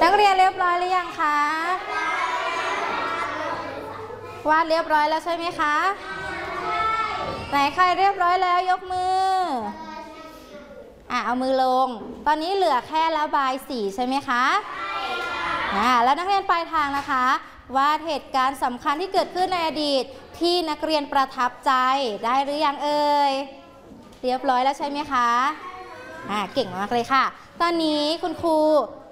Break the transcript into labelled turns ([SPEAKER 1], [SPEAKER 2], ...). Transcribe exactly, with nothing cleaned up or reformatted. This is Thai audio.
[SPEAKER 1] นักเรียนเรียบร้อยหรือยังคะวาดเรียบร้อยแล้วใช่ไหมคะไหนใครเรียบร้อยแล้วยกมืออ่ะเอามือลงตอนนี้เหลือแค่ระบายสีใช่ไหมคะอ่าแล้วนักเรียนปลายทางนะคะวาดเหตุการณ์สำคัญที่เกิดขึ้นในอดีตที่นักเรียนประทับใจได้หรือยังเอ่ยเรียบร้อยแล้วใช่ไหมคะอ่าเก่งมากเลยค่ะตอนนี้คุณครู